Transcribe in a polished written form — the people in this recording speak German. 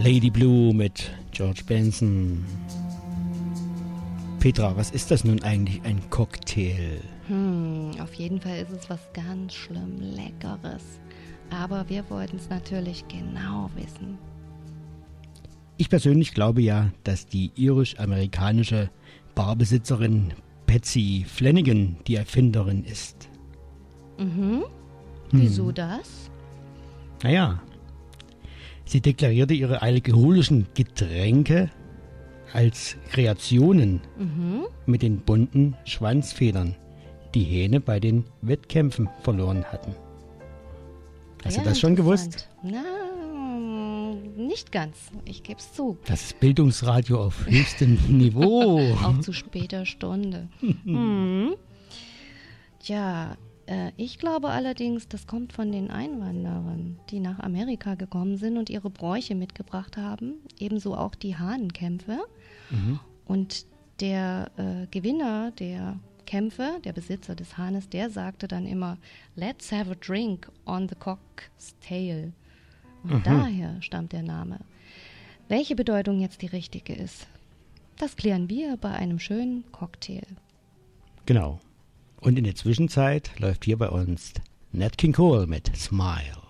Lady Blue mit George Benson. Petra, was ist das nun eigentlich, ein Cocktail? Auf jeden Fall ist es was ganz schlimm Leckeres. Aber wir wollten es natürlich genau wissen. Ich persönlich glaube ja, dass die irisch-amerikanische Barbesitzerin Patsy Flanagan die Erfinderin ist. Wieso das? Naja, sie deklarierte ihre alkoholischen Getränke als Kreationen mit den bunten Schwanzfedern, die Hähne bei den Wettkämpfen verloren hatten. Hast du das schon gewusst? Na, nicht ganz. Ich gebe es zu. Das ist Bildungsradio auf höchstem Niveau. Auch zu später Stunde. Ja, ich glaube allerdings, das kommt von den Einwanderern, die nach Amerika gekommen sind und ihre Bräuche mitgebracht haben. Ebenso auch die Hahnenkämpfe. Und der Gewinner der Kämpfe, der Besitzer des Hahnes, der sagte dann immer, let's have a drink on the cock's tail. Und daher stammt der Name. Welche Bedeutung jetzt die richtige ist, das klären wir bei einem schönen Cocktail. Genau. Und in der Zwischenzeit läuft hier bei uns Nat King Cole mit Smile.